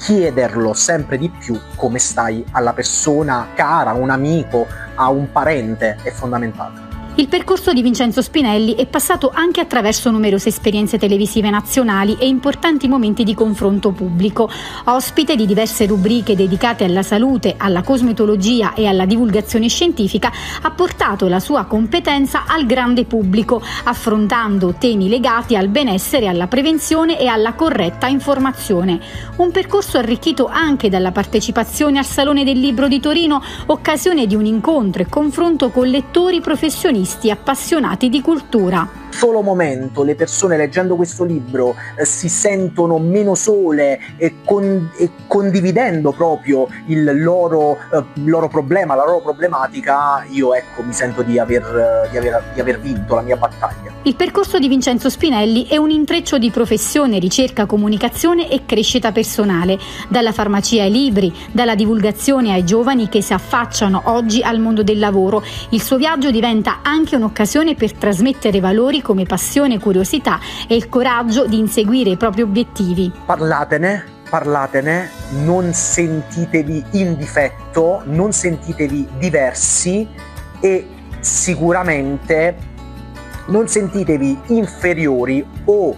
chiederlo sempre di più come stai alla persona cara, a un amico, a un parente, è fondamentale. Il percorso di Vincenzo Spinelli è passato anche attraverso numerose esperienze televisive nazionali e importanti momenti di confronto pubblico. Ospite di diverse rubriche dedicate alla salute, alla cosmetologia e alla divulgazione scientifica, ha portato la sua competenza al grande pubblico, affrontando temi legati al benessere, alla prevenzione e alla corretta informazione. Un percorso arricchito anche dalla partecipazione al Salone del Libro di Torino, occasione di un incontro e confronto con lettori professionisti appassionati di cultura. Solo momento le persone leggendo questo libro si sentono meno sole e condividendo proprio il loro problema, la loro problematica, io mi sento di aver vinto la mia battaglia. Il percorso di Vincenzo Spinelli è un intreccio di professione, ricerca, comunicazione e crescita personale, dalla farmacia ai libri, dalla divulgazione ai giovani che si affacciano oggi al mondo del lavoro. Il suo viaggio diventa anche un'occasione per trasmettere valori come passione, curiosità e il coraggio di inseguire i propri obiettivi. Parlatene, non sentitevi in difetto, non sentitevi diversi e sicuramente non sentitevi inferiori o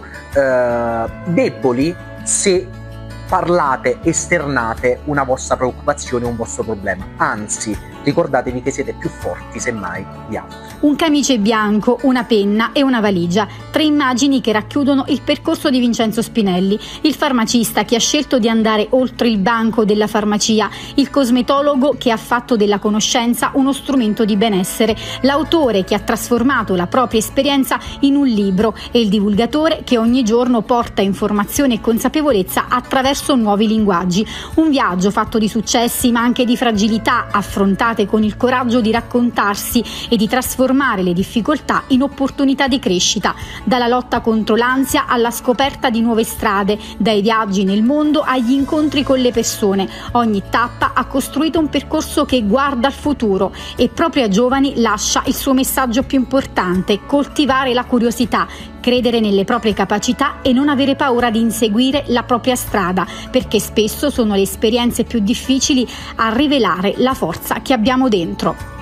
deboli se parlate, esternate una vostra preoccupazione, un vostro problema. Anzi, ricordatevi che siete più forti semmai di altri. Un camice bianco, una penna e una valigia, 3 immagini che racchiudono il percorso di Vincenzo Spinelli, il farmacista che ha scelto di andare oltre il banco della farmacia, il cosmetologo che ha fatto della conoscenza uno strumento di benessere, l'autore che ha trasformato la propria esperienza in un libro e il divulgatore che ogni giorno porta informazione e consapevolezza attraverso nuovi linguaggi. Un viaggio fatto di successi ma anche di fragilità affrontate con il coraggio di raccontarsi e di trasformare le difficoltà in opportunità di crescita, dalla lotta contro l'ansia alla scoperta di nuove strade, dai viaggi nel mondo agli incontri con le persone. Ogni tappa ha costruito un percorso che guarda al futuro e proprio ai giovani lascia il suo messaggio più importante: coltivare la curiosità, credere nelle proprie capacità e non avere paura di inseguire la propria strada, perché spesso sono le esperienze più difficili a rivelare la forza che abbiamo dentro.